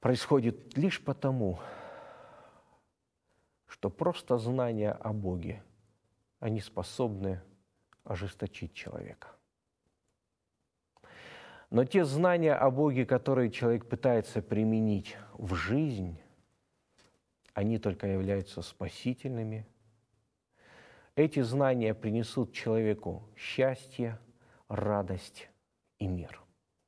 происходит лишь потому, что просто знания о Боге, они способны ожесточить человека. Но те знания о Боге, которые человек пытается применить в жизнь, они только являются спасительными. Эти знания принесут человеку счастье, радость и мир.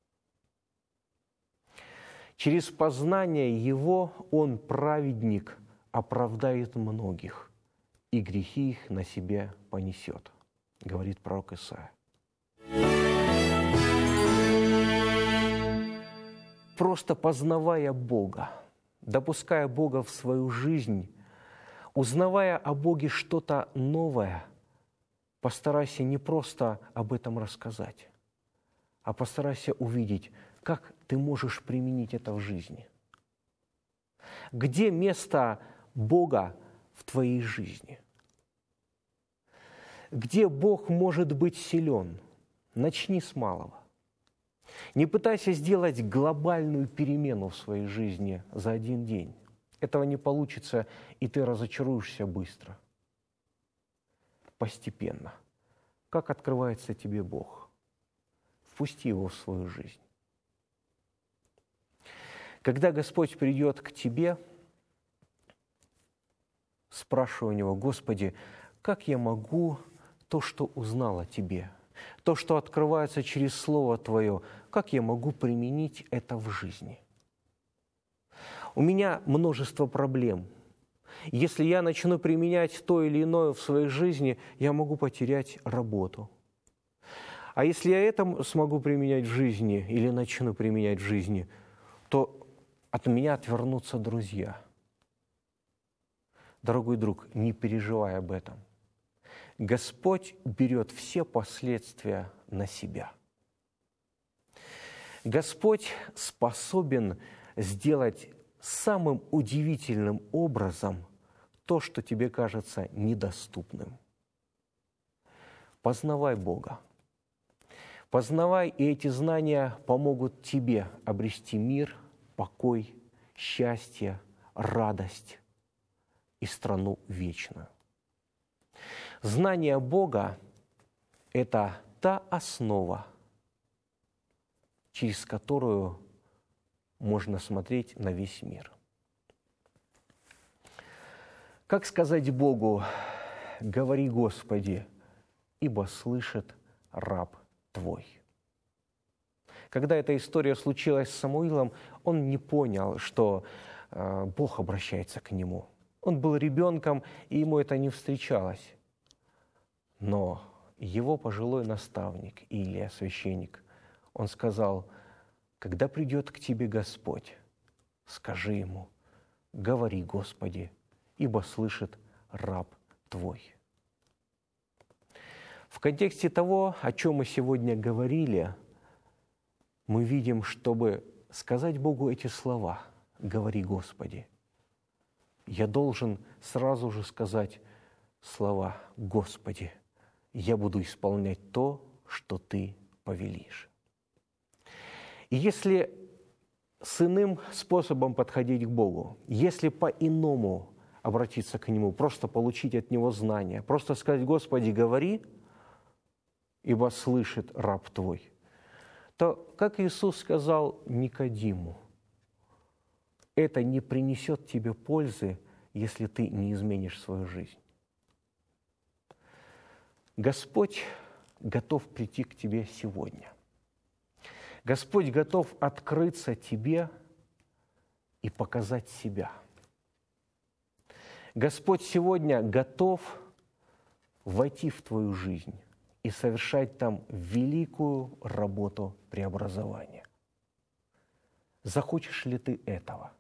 Через познание Его он, праведник, оправдает многих, и грехи их на себе понесет, говорит пророк Исаия. Просто познавая Бога, допуская Бога в свою жизнь, узнавая о Боге что-то новое, постарайся не просто об этом рассказать, а постарайся увидеть, как ты можешь применить это в жизни. Где место Бога в твоей жизни? Где Бог может быть силен? Начни с малого. Не пытайся сделать глобальную перемену в своей жизни за один день. Этого не получится, и ты разочаруешься быстро. Постепенно. Как открывается тебе Бог? Впусти Его в свою жизнь. Когда Господь придет к тебе, спрашивай у Него: Господи, как я могу то, что узнал о Тебе, то, что открывается через Слово Твое, как я могу применить это в жизни? У меня множество проблем. Если я начну применять то или иное в своей жизни, я могу потерять работу. А если я это смогу применять в жизни или начну применять в жизни, то от меня отвернутся друзья. Дорогой друг, не переживай об этом. Господь берет все последствия на себя. Господь способен сделать самым удивительным образом то, что тебе кажется недоступным. Познавай Бога. Познавай, и эти знания помогут тебе обрести мир, покой, счастье, радость и страну вечную. Знание Бога – это та основа, через которую можно смотреть на весь мир. Как сказать Богу: «Говори, Господи, ибо слышит раб Твой». Когда эта история случилась с Самуилом, он не понял, что Бог обращается к нему. Он был ребенком, и ему это не встречалось. Но его пожилой наставник, Илия, священник, он сказал: «Когда придет к тебе Господь, скажи ему: говори, Господи, ибо слышит раб Твой». В контексте того, о чем мы сегодня говорили, мы видим, чтобы сказать Богу эти слова: «Говори, Господи», я должен сразу же сказать слова: «Господи, я буду исполнять то, что Ты повелишь». И если с иным способом подходить к Богу, если по-иному обратиться к Нему, просто получить от Него знания, просто сказать: «Господи, говори, ибо слышит раб Твой», то, как Иисус сказал Никодиму, это не принесет тебе пользы, если ты не изменишь свою жизнь. Господь готов прийти к тебе сегодня. Господь готов открыться тебе и показать себя. Господь сегодня готов войти в твою жизнь и совершать там великую работу преобразования. Захочешь ли ты этого?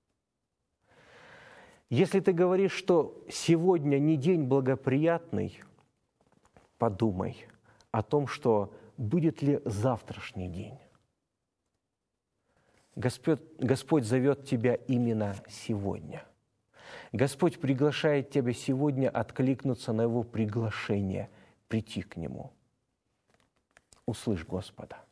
Если ты говоришь, что сегодня не день благоприятный, подумай о том, что будет ли завтрашний день. Господь зовет тебя именно сегодня. Господь приглашает тебя сегодня откликнуться на Его приглашение, прийти к Нему. Услышь Господа.